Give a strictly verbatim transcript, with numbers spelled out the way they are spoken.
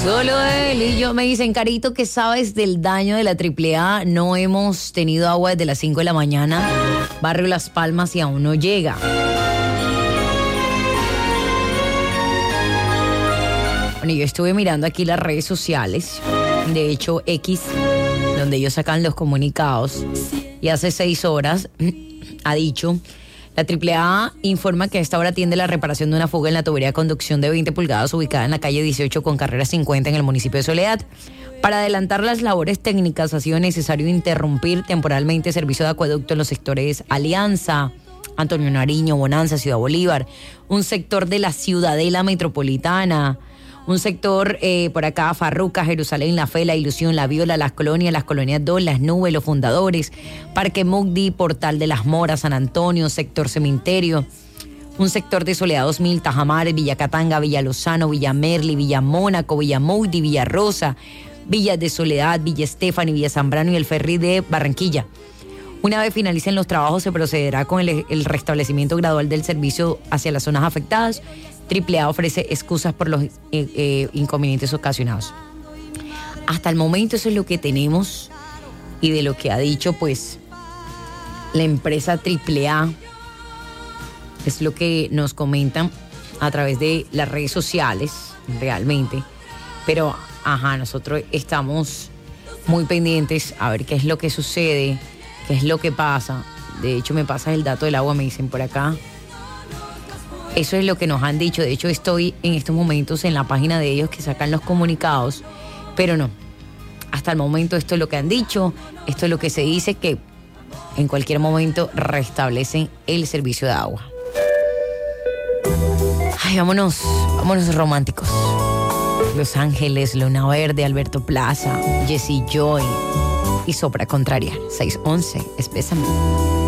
Solo él y yo. Me dicen, Carito, ¿qué sabes del daño de la triple A? No hemos tenido agua desde las cinco de la mañana. Barrio Las Palmas y aún no llega. Bueno, yo estuve mirando aquí las redes sociales. De hecho, X, donde ellos sacan los comunicados. Y hace seis horas ha dicho... La triple A informa que a esta hora atiende la reparación de una fuga en la tubería de conducción de veinte pulgadas ubicada en la calle dieciocho con carrera cincuenta en el municipio de Soledad. Para adelantar las labores técnicas ha sido necesario interrumpir temporalmente el servicio de acueducto en los sectores Alianza, Antonio Nariño, Bonanza, Ciudad Bolívar, un sector de la Ciudadela Metropolitana, un sector eh, por acá, Farruca, Jerusalén, La Fe, La Ilusión, La Viola, Las Colonias, Las Colonias dos, Las Nubes, Los Fundadores, Parque Mugdi, Portal de las Moras, San Antonio, sector Cementerio, un sector de Soledad dos mil, Tajamar, Villa Catanga, Villa Lozano, Villa Merli, Villa Mónaco, Villa Mugdi, Villa Rosa, Villas de Soledad, Villa Estefani, Villa Zambrano y el Ferry de Barranquilla. Una vez finalicen los trabajos se procederá con el, el restablecimiento gradual del servicio hacia las zonas afectadas. triple A ofrece excusas por los eh, eh, inconvenientes ocasionados. Hasta el momento eso es lo que tenemos y de lo que ha dicho pues la empresa triple A. Es lo que nos comentan a través de las redes sociales realmente. Pero ajá, nosotros estamos muy pendientes a ver qué es lo que sucede, qué es lo que pasa. De hecho me pasa el dato del agua, me dicen por acá. Eso es lo que nos han dicho. De hecho, estoy en estos momentos en la página de ellos que sacan los comunicados. Pero no, hasta el momento esto es lo que han dicho. Esto es lo que se dice, que en cualquier momento restablecen el servicio de agua. Ay, vámonos, vámonos románticos. Los Ángeles, Luna Verde, Alberto Plaza, Jesse Joy y Sopra Contraria. seis once, espésame.